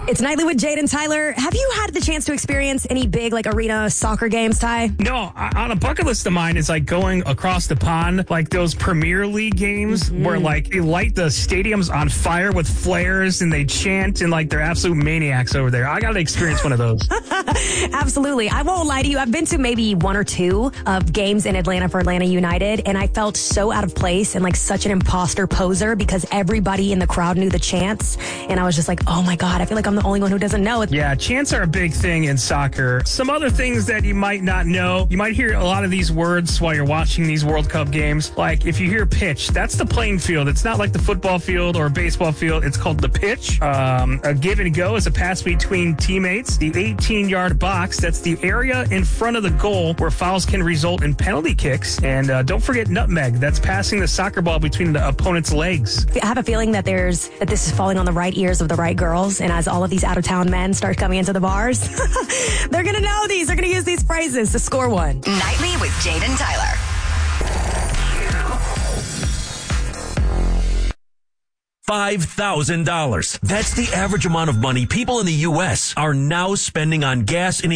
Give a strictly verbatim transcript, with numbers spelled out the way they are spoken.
It's Nightly with Jade and Tyler. Have you had the chance to experience any big, like, arena soccer games, Ty? No, on a bucket list of mine is like going across the pond, like those Premier League games mm-hmm. where like they light the stadiums on fire with flares and they chant and like they're absolute maniacs over there. I got to experience one of those. Absolutely. I won't lie to you. I've been to maybe one or two of games in Atlanta for Atlanta United, and I felt so out of place and like such an imposter poser because everybody in the crowd knew the chants, and I was just like, oh my God, I feel like I'm the only one who doesn't know it. Yeah, chants are a big thing in soccer. Some other things that you might not know, you might hear a lot of these words while you're watching these World Cup games. Like if you hear pitch, that's the playing field. It's not like the football field or baseball field. It's called the pitch. Um, a give and go is a pass between teammates. The eighteen-yard box, that's the area in front of the goal where fouls can result in penalty kicks. And uh, don't forget nutmeg. That's passing the soccer ball between the opponent's legs. I have a feeling that there's that this is falling on the right ears of the right girls, and as all of these out-of-town men start coming into the bars, they're going to know these. They're going to use these phrases to score one. Nightly with Jade and Tyler. five thousand dollars. That's the average amount of money people in the U S are now spending on gas in a